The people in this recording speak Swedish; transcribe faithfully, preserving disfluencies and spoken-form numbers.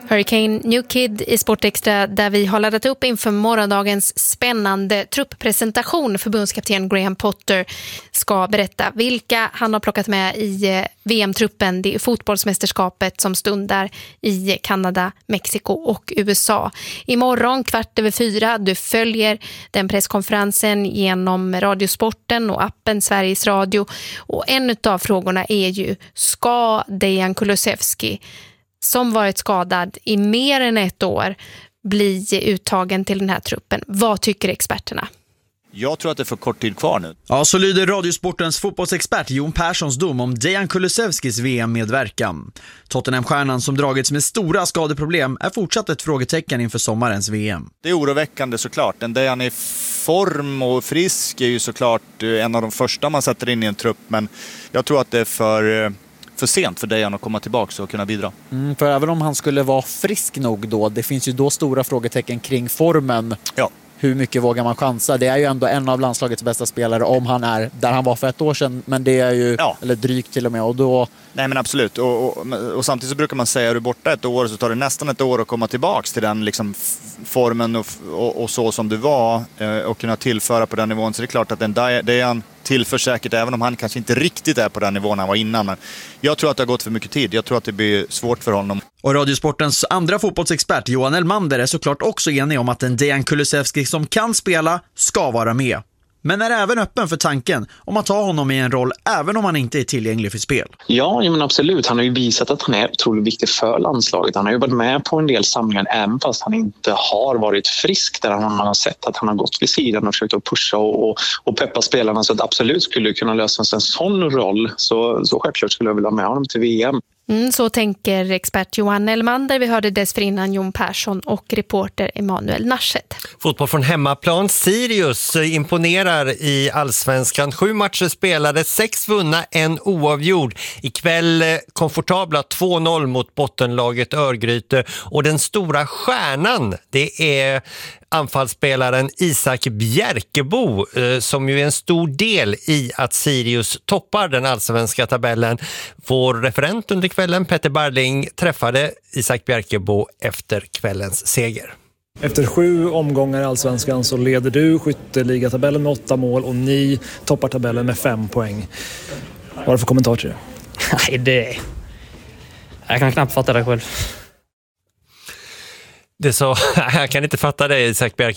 Hurricane New Kid i Sportextra, där vi har laddat upp inför morgondagens spännande trupppresentation. Förbundskapten Graham Potter ska berätta vilka han har plockat med i V M-truppen. Det är fotbollsmästerskapet som stundar i Kanada, Mexiko och U S A. Imorgon kvart över fyra, du följer den presskonferensen genom Radiosporten och appen Sveriges Radio. Och en av frågorna är ju, ska Dejan Kulusevski, som varit skadad i mer än ett år, bli uttagen till den här truppen? Vad tycker experterna? Jag tror att det är för kort tid kvar nu. Ja, så lyder Radiosportens fotbollsexpert Jon Perssons dom om Dejan Kulusevskis V M-medverkan. Tottenham-stjärnan som dragits med stora skadeproblem är fortsatt ett frågetecken inför sommarens V M. Det är oroväckande såklart. Den Dejan i form och frisk är ju såklart en av de första man sätter in i en trupp. Men jag tror att det är för... för sent för Dejan att komma tillbaka och kunna bidra. Mm, för även om han skulle vara frisk nog då, det finns ju då stora frågetecken kring formen. Ja. Hur mycket vågar man chansa? Det är ju ändå en av landslagets bästa spelare om han är där han var för ett år sedan. Men det är ju, ja. eller drygt till och med. Och då... Nej men absolut. Och, och, och samtidigt så brukar man säga att du är borta ett år så tar det nästan ett år att komma tillbaka till den liksom, formen och, och, och så som du var eh, och kunna tillföra på den nivån. Så det är klart att den Dejan tillför säkert, även om han kanske inte riktigt är på den nivån han var innan. Men jag tror att det har gått för mycket tid. Jag tror att det blir svårt för honom. Och Radiosportens andra fotbollsexpert Johan Elmander är såklart också enig om att en Dejan Kulusevski som kan spela ska vara med. Men är även öppen för tanken om att ta honom i en roll även om han inte är tillgänglig för spel. Ja, men absolut. Han har ju visat att han är otroligt viktig för landslaget. Han har ju varit med på en del samlingar även fast han inte har varit frisk. Där man har sett att han har gått vid sidan och försökt att pusha och, och, och peppa spelarna. Så att absolut skulle kunna lösa en sån roll. Så, så självklart skulle jag vilja ha med honom till V M. Mm, så tänker expert Johan Elmander. Vi hörde dessförinnan Jon Persson och reporter Emanuel Naschet. Fotboll från hemmaplan. Sirius imponerar i Allsvenskan. Sju matcher spelade, sex vunna, en oavgjord. Ikväll komfortabla två noll mot bottenlaget Örgryte. Och den stora stjärnan, det är anfallsspelaren Isak Bjerkebo eh, som ju är en stor del i att Sirius toppar den allsvenska tabellen. Vår referent under kvällen, Petter Barling, träffade Isak Bjerkebo efter kvällens seger. Efter sju omgångar i Allsvenskan så leder du skytteligatabellen med åtta mål och ni toppar tabellen med fem poäng. Vad är det för kommentar till det? Nej, det... Jag kan knappt fatta det själv. Det så, jag kan inte fatta det, Isak Bjerkebo.